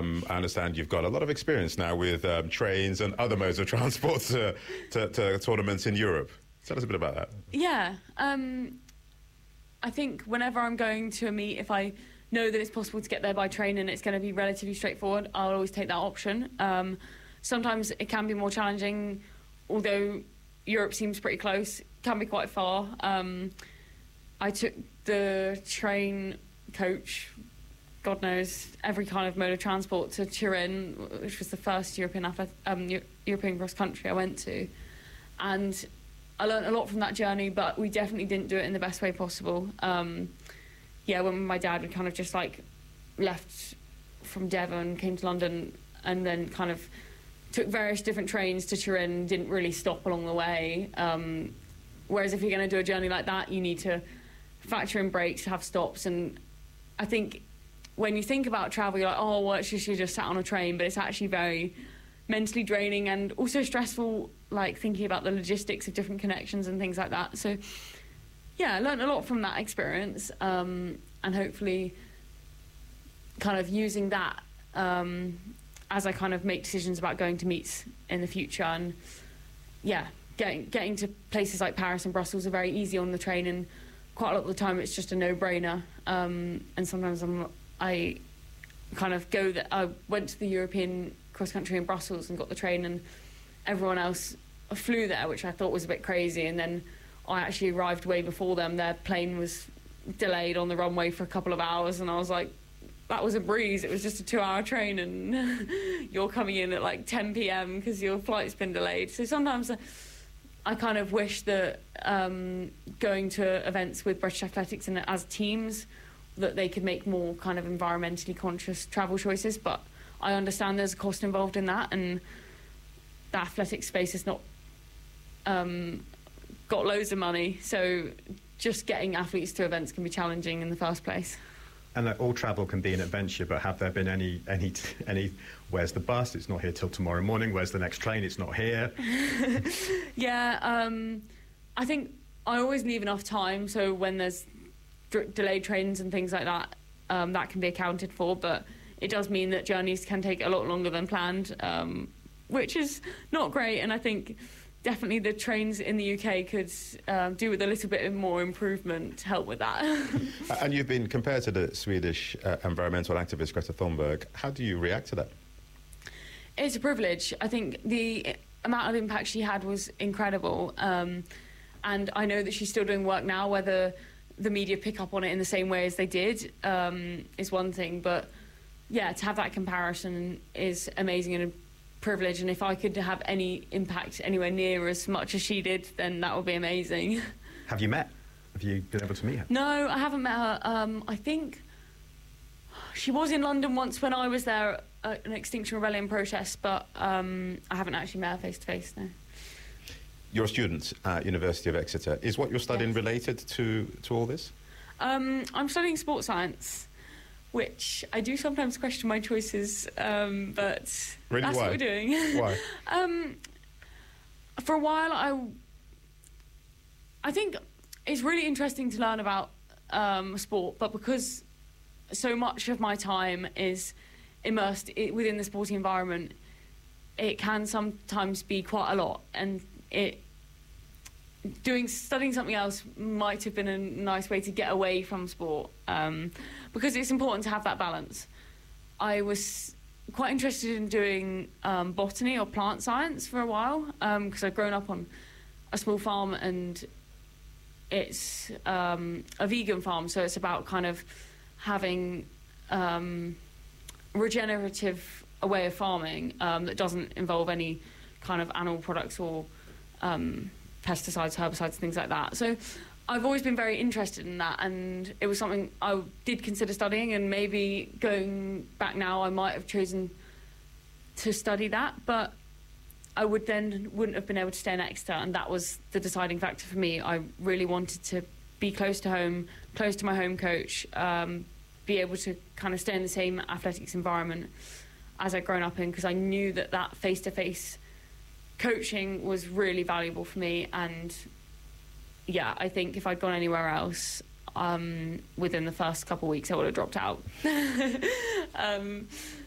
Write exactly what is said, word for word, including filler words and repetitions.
Um, I understand you've got a lot of experience now with um, trains and other modes of transport to, to, to tournaments in Europe. Tell us a bit about that. Yeah, um, I think whenever I'm going to a meet, if I know that it's possible to get there by train and it's going to be relatively straightforward, I'll always take that option. Um, sometimes it can be more challenging, although Europe seems pretty close, it can be quite far. Um, I took the train, coach, God knows, every kind of mode of transport to Turin, which was the first European athlet- um, European cross country I went to. And I learned a lot from that journey, but we definitely didn't do it in the best way possible. Um, yeah, when my dad had kind of just like left from Devon, came to London, and then kind of took various different trains to Turin, didn't really stop along the way. Um, whereas if you're going to do a journey like that, you need to factor in breaks, have stops. And I think when you think about travel, you're like, oh, well, it's just, you just sat on a train, but it's actually very mentally draining and also stressful, like thinking about the logistics of different connections and things like that. So yeah, I learned a lot from that experience, um, and hopefully kind of using that um, as I kind of make decisions about going to meets in the future. And yeah, getting getting to places like Paris and Brussels are very easy on the train, and quite a lot of the time it's just a no-brainer. Um, and sometimes I'm, I kind of go that I went to the European cross-country in Brussels and got the train, and everyone else flew there, which I thought was a bit crazy. And then I actually arrived way before them. Their plane was delayed on the runway for a couple of hours, and I was like, that was a breeze. It was just a two-hour train, and you're coming in at like ten p.m. because your flight's been delayed. So sometimes I kind of wish that um, going to events with British Athletics and as teams, that they could make more kind of environmentally conscious travel choices. But I understand there's a cost involved in that, and the athletic space has not um, got loads of money. So just getting athletes to events can be challenging in the first place. And like, all travel can be an adventure, but have there been any, any, any, where's the bus? It's not here till tomorrow morning. Where's the next train? It's not here. Yeah, um, I think I always leave enough time, so when there's d- delayed trains and things like that, um, that can be accounted for, but it does mean that journeys can take a lot longer than planned, um, which is not great. And I think definitely the trains in the U K could um, do with a little bit more improvement to help with that. And you've been compared to the Swedish uh, environmental activist Greta Thunberg. How do you react to that? It's a privilege. I think the amount of impact she had was incredible. Um, and I know that she's still doing work now. Whether the media pick up on it in the same way as they did um, is one thing. But yeah, to have that comparison is amazing and a privilege. And if I could have any impact anywhere near as much as she did, then that would be amazing. Have you met? Have you been able to meet her? No, I haven't met her. Um, I think she was in London once when I was there at an Extinction Rebellion protest, but um, I haven't actually met her face to face, no. You're a student at University of Exeter. Is what you're studying Yes. related to, to all this? Um, I'm studying sports science, which I do sometimes question my choices, um, but Really? that's Why? what we're doing. Why? um, for a while, I, I think it's really interesting to learn about um, sport, but because so much of my time is immersed i- within the sporting environment, it can sometimes be quite a lot, and it doing studying something else might have been a nice way to get away from sport, um, because it's important to have that balance. I was quite interested in doing um, botany or plant science for a while, because I've grown up on a small farm, and it's um, a vegan farm, so it's about kind of having um, regenerative a way of farming um, that doesn't involve any kind of animal products or um, pesticides, herbicides, things like that. So I've always been very interested in that, and it was something I did consider studying, and maybe going back now I might have chosen to study that, but I would then wouldn't have been able to stay in Exeter, and that was the deciding factor for me. I really wanted to be close to home, close to my home coach, um, be able to kind of stay in the same athletics environment as I'd grown up in, because I knew that that face-to-face coaching was really valuable for me. And yeah, I think if I'd gone anywhere else, um, within the first couple of weeks I would have dropped out. um,